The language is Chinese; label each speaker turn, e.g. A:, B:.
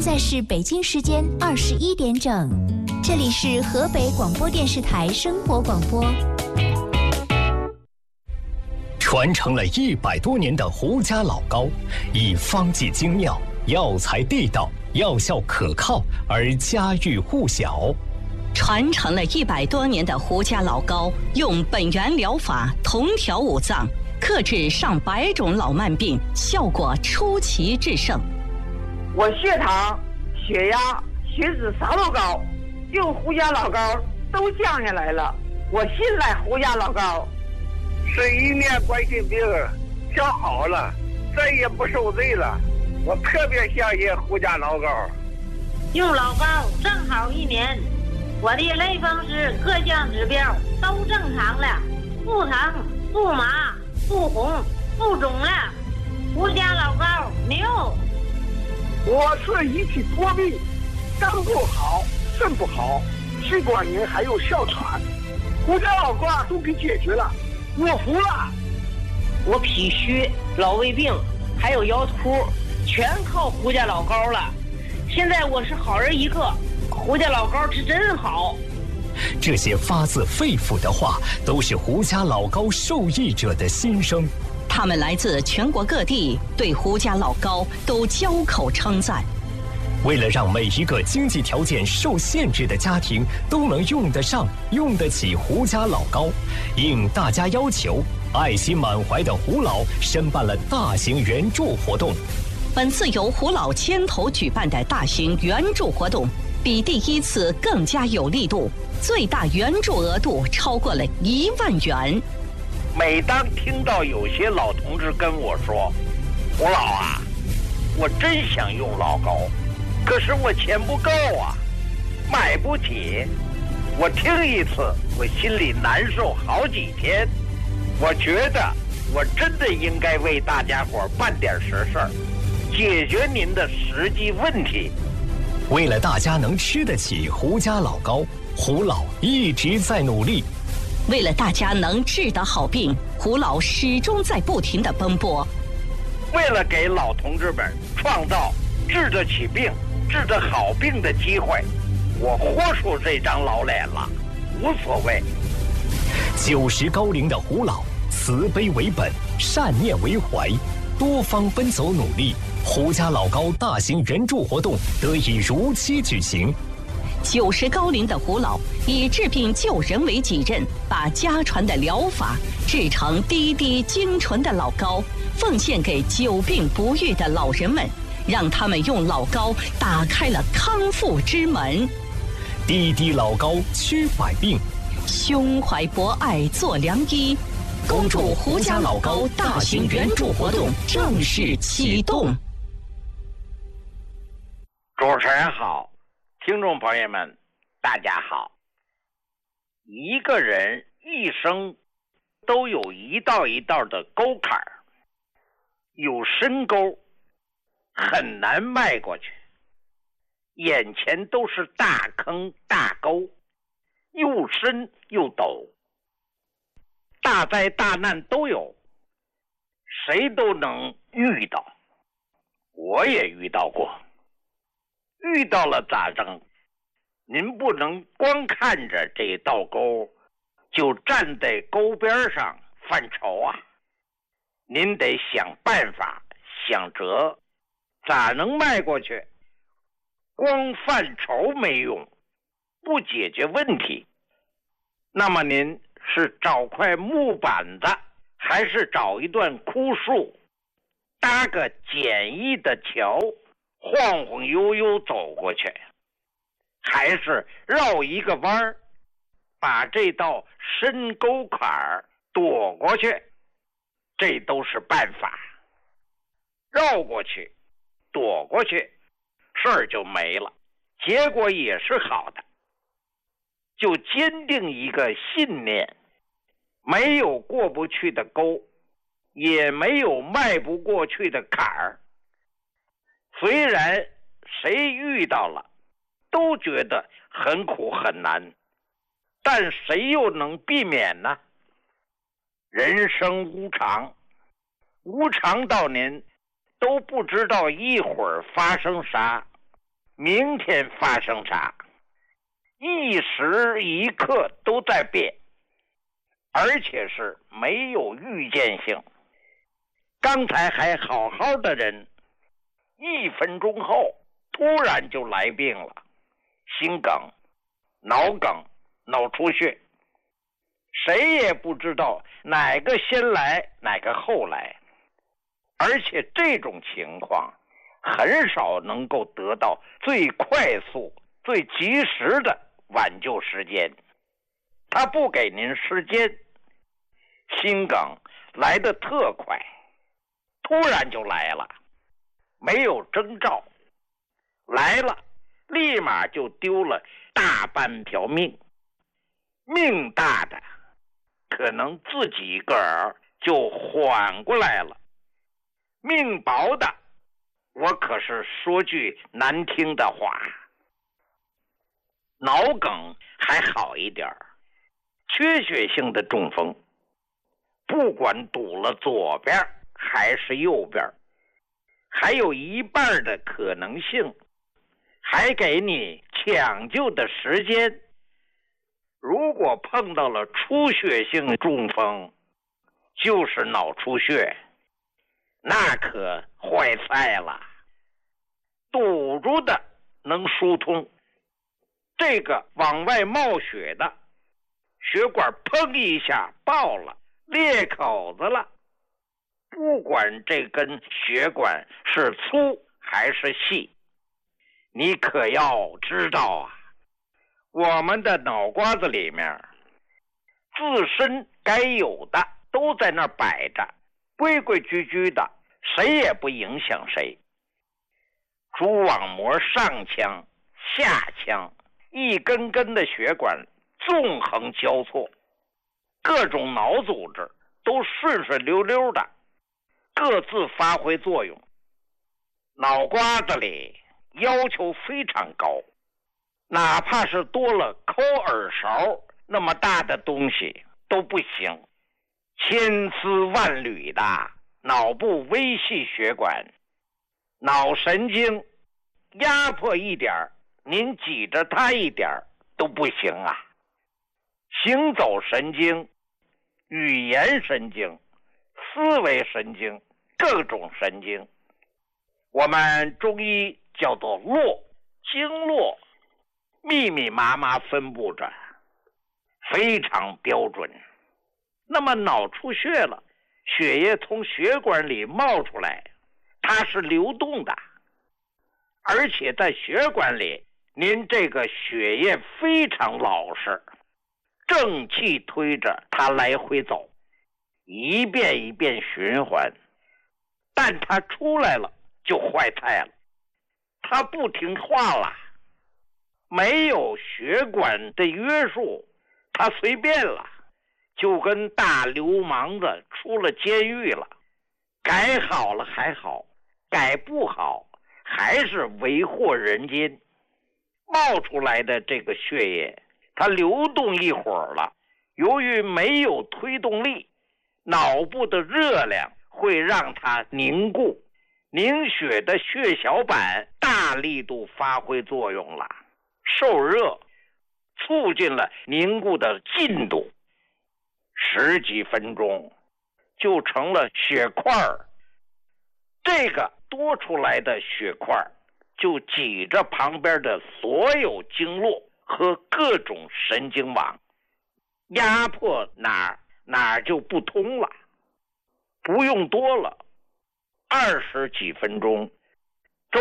A: 在是北京时间21点整，这里是河北广播电视台生活广播。
B: 传承了100多年的胡家老糕，以方剂精妙、药材地道、药效可靠而家喻户晓。
C: 传承了100多年的胡家老糕，用本源疗法同调五脏，克制上百种老慢病，效果出奇制胜。
D: 我血糖、血压、血脂啥都高，用胡家老膏都降下来了。我信赖胡家老膏，
E: 是一年冠心病调好了，再也不受罪了。我特别相信胡家老膏。
F: 用老膏正好1年，我的类风湿各项指标都正常了，不疼、不麻、不红、不肿了。胡家老膏牛。
E: 我是一体多病，肝不好，肾不好，气管炎还有哮喘，胡家老膏都给解决了，我服了。
D: 我脾虚、老胃病还有腰突，全靠胡家老膏了。现在我是好人一个，胡家老膏是真好。
B: 这些发自肺腑的话，都是胡家老膏受益者的心声。
C: 他们来自全国各地，对胡家老膏都交口称赞。
B: 为了让每一个经济条件受限制的家庭都能用得上、用得起胡家老膏，应大家要求，爱心满怀的胡老申办了大型援助活动。
C: 本次由胡老牵头举办的大型援助活动，比第1次更加有力度，最大援助额度超过了1万元。
E: 每当听到有些老同志跟我说：“胡老啊，我真想用老膏，可是我钱不够啊，买不起。”我听一次，我心里难受好几天。我觉得我真的应该为大家伙办点实事儿，解决您的实际问题。
B: 为了大家能吃得起胡家老膏，胡老一直在努力。
C: 为了大家能治得好病，胡老始终在不停地奔波。
E: 为了给老同志们创造治得起病、治得好病的机会，我豁出这张老脸了，无所谓。
B: 90高龄的胡老，慈悲为本，善念为怀，多方奔走努力，胡家老膏大型援助活动得以如期举行。
C: 90高龄的胡老以治病救人为己任，把家传的疗法制成滴滴精纯的老膏，奉献给久病不愈的老人们，让他们用老膏打开了康复之门。
B: 滴滴老膏驱百病，
C: 胸怀博爱做良医。恭祝胡家老膏大型援助活动正式启动。
E: 主持人好，听众朋友们，大家好。一个人一生都有一道一道的沟坎儿，有深沟，很难迈过去。眼前都是大坑大沟，又深又陡，大灾大难都有，谁都能遇到。我也遇到过，遇到了咋整？您不能光看着这道沟就站在沟边上犯愁啊，您得想办法想辙，咋能迈过去？光犯愁没用，不解决问题。那么您是找块木板子，还是找一段枯树，搭个简易的桥，晃晃悠悠走过去，还是绕一个弯儿，把这道深沟坎儿躲过去？这都是办法。绕过去，躲过去，事儿就没了，结果也是好的。就坚定一个信念，没有过不去的沟，也没有迈不过去的坎儿。虽然谁遇到了都觉得很苦很难，但谁又能避免呢？人生无常，无常到您都不知道一会儿发生啥， 明天发生啥，一时一刻都在变，而且是没有预见性。刚才还好好的人，1分钟后突然就来病了，心梗、脑梗、脑出血，谁也不知道哪个先来哪个后来，而且这种情况很少能够得到最快速最及时的挽救时间，他不给您时间。心梗来得特快，突然就来了，没有征兆，来了立马就丢了大半条命。命大的可能自己个儿就缓过来了，命薄的，我可是说句难听的话，脑梗还好一点，缺血性的中风，不管堵了左边还是右边，还有一半的可能性，还给你抢救的时间。如果碰到了出血性中风，就是脑出血，那可坏菜了。堵住的能疏通，这个往外冒血的，血管砰一下爆了，裂口子了。不管这根血管是粗还是细，你可要知道啊，我们的脑瓜子里面自身该有的都在那儿摆着，规规矩矩的，谁也不影响谁。蛛网膜上腔、下腔，一根根的血管纵横交错，各种脑组织都顺顺溜溜的，各自发挥作用。脑瓜子里要求非常高，哪怕是多了抠耳勺那么大的东西都不行。千丝万缕的脑部微细血管，脑神经压迫一点，您挤着它一点都不行啊。行走神经、语言神经、思维神经，各种神经，我们中医叫做络，经络密密麻麻分布着，非常标准。那么脑出血了，血液从血管里冒出来，它是流动的，而且在血管里，您这个血液非常老实，正气推着它来回走，一遍一遍循环。但它出来了就坏菜了，它不听话了，没有血管的约束，它随便了，就跟大流氓子出了监狱了。改好了还好，改不好还是为祸人间。冒出来的这个血液，它流动一会儿了，由于没有推动力，脑部的热量会让它凝固，凝血的血小板大力度发挥作用了，受热促进了凝固的进度，10几分钟就成了血块儿。这个多出来的血块就挤着旁边的所有经络和各种神经网，压迫哪儿就不通了。不用多了，20几分钟